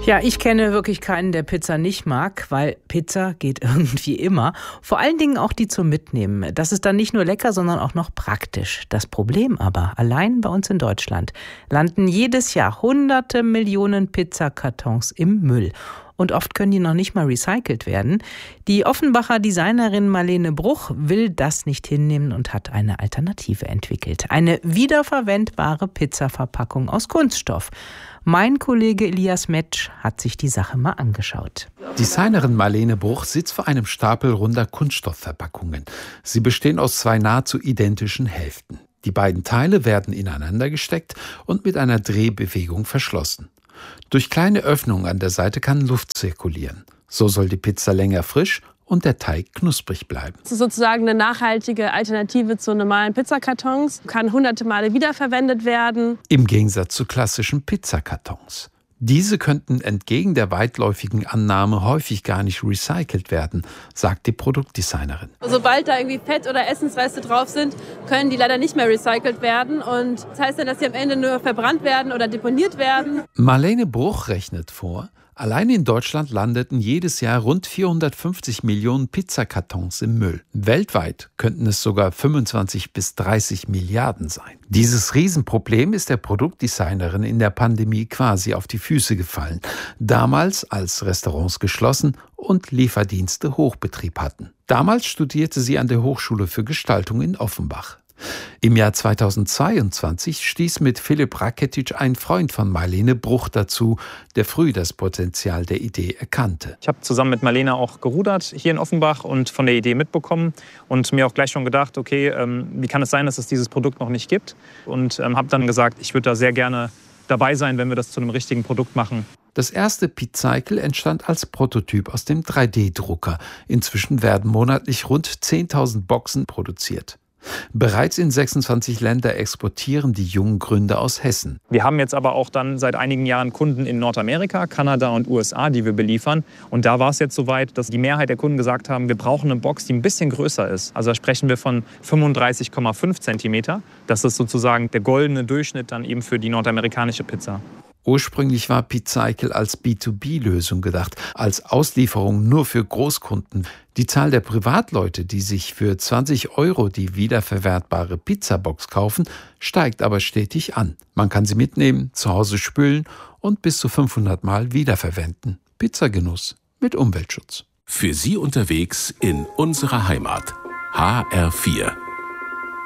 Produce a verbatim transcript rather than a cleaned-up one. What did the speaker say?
Ja, ich kenne wirklich keinen, der Pizza nicht mag, weil Pizza geht irgendwie immer. Vor allen Dingen auch die zum Mitnehmen. Das ist dann nicht nur lecker, sondern auch noch praktisch. Das Problem aber, allein bei uns in Deutschland landen jedes Jahr hunderte Millionen Pizzakartons im Müll. Und oft können die noch nicht mal recycelt werden. Die Offenbacher Designerin Marlene Bruch will das nicht hinnehmen und hat eine Alternative entwickelt. Eine wiederverwendbare Pizzaverpackung aus Kunststoff. Mein Kollege Elias Metsch hat sich die Sache mal angeschaut. Designerin Marlene Bruch sitzt vor einem Stapel runder Kunststoffverpackungen. Sie bestehen aus zwei nahezu identischen Hälften. Die beiden Teile werden ineinander gesteckt und mit einer Drehbewegung verschlossen. Durch kleine Öffnungen an der Seite kann Luft zirkulieren. So soll die Pizza länger frisch und der Teig knusprig bleiben. Es ist sozusagen eine nachhaltige Alternative zu normalen Pizzakartons. Kann hunderte Male wiederverwendet werden. Im Gegensatz zu klassischen Pizzakartons. Diese könnten entgegen der weitläufigen Annahme häufig gar nicht recycelt werden, sagt die Produktdesignerin. Sobald da irgendwie Fett oder Essensreste drauf sind, können die leider nicht mehr recycelt werden. Und das heißt dann, dass sie am Ende nur verbrannt werden oder deponiert werden. Marlene Bruch rechnet vor, allein in Deutschland landeten jedes Jahr rund vierhundertfünfzig Millionen Pizzakartons im Müll. Weltweit könnten es sogar fünfundzwanzig bis dreißig Milliarden sein. Dieses Riesenproblem ist der Produktdesignerin in der Pandemie quasi auf die Füße gefallen. Damals, als Restaurants geschlossen und Lieferdienste Hochbetrieb hatten. Damals studierte sie an der Hochschule für Gestaltung in Offenbach. Im Jahr zweitausendzweiundzwanzig stieß mit Philipp Raketic ein Freund von Marlene Bruch dazu, der früh das Potenzial der Idee erkannte. Ich habe zusammen mit Marlene auch gerudert hier in Offenbach und von der Idee mitbekommen und mir auch gleich schon gedacht, okay, ähm, wie kann es sein, dass es dieses Produkt noch nicht gibt? Und ähm, habe dann gesagt, ich würde da sehr gerne dabei sein, wenn wir das zu einem richtigen Produkt machen. Das erste Pizzycle entstand als Prototyp aus dem drei D Drucker. Inzwischen werden monatlich rund zehntausend Boxen produziert. Bereits in sechsundzwanzig Länder exportieren die jungen Gründer aus Hessen. Wir haben jetzt aber auch dann seit einigen Jahren Kunden in Nordamerika, Kanada und U S A, die wir beliefern. Und da war es jetzt soweit, dass die Mehrheit der Kunden gesagt haben, wir brauchen eine Box, die ein bisschen größer ist. Also da sprechen wir von fünfunddreißig Komma fünf Zentimeter. Das ist sozusagen der goldene Durchschnitt dann eben für die nordamerikanische Pizza. Ursprünglich war Pizzycle als B zwei B Lösung gedacht, als Auslieferung nur für Großkunden. Die Zahl der Privatleute, die sich für zwanzig Euro die wiederverwertbare Pizzabox kaufen, steigt aber stetig an. Man kann sie mitnehmen, zu Hause spülen und bis zu fünfhundert Mal wiederverwenden. Pizzagenuss mit Umweltschutz. Für Sie unterwegs in unserer Heimat. H R vier.